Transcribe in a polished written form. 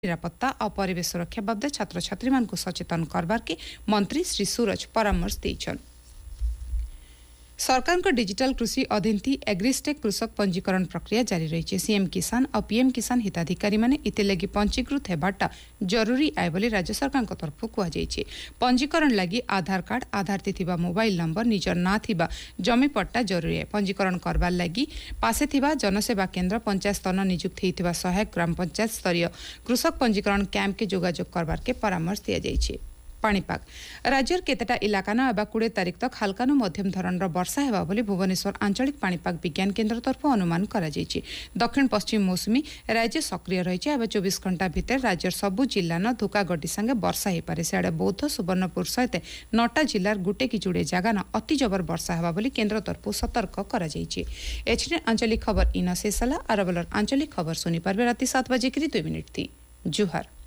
निरापत्ता और परिवेश सुरक्षा बाबद छात्र छात्री मानक सचेतन करबार के मंत्री श्री सूरज परामर्श देछन। सरकार को डिजिटल कृषि अधिनियम एग्रीस्टेक कृषक पंजीकरण प्रक्रिया जारी रही। सीएम किसान और पीएम किसान हिताधिकारी माने इतिलगी पंजीकृत हेबाटा जरूरी आए बोली राज्य सरकार तरफ कहुଯାଇଛି। पंजीकरण लगी आधार कार्ड आधार थिबा मोबाइल नंबर निजर ना थिबा जमी पट्टा जरूरी है। पंजीकरण करबार लगी पासे थिबा जनसेवा केन्द्र पंचायत स्तर नियुक्त होइतिबा सहायक ग्राम पंचायत स्तरीय कृषक पंजीकरण कैंप के जोगाजोग करबार के परामर्श दिया जाइछि। पाणीपाग राज्यर केतेटा इलाका न एबा 20 तारिख तक हल्का नु मध्यम धरणर वर्षा हेबा बोली भुवनेश्वर आंचलिक पाणीपाग विज्ञान केन्द्र तरफ अनुमान करा जाइछि। दक्षिण पश्चिम मौसुमी राज्य सक्रिय रही है। 24 घंटा भितर राज्यर सबु जिला न धुकागड्डी संगे वर्षा हो पारे। सियाड़े बौद्ध सुवर्णपुर सहित 9टा जिलार गुटे कि जुड़े जगह न अति जबर वर्षा हेबा बोली केन्द्र तरफ सतर्क करा जाइछि। एचडी आंचलिक खबर इन शेषला आरबलर आंचलिक खबर सुनी पारबे राति 7 बजे 2 मिनिट थी। जुहार।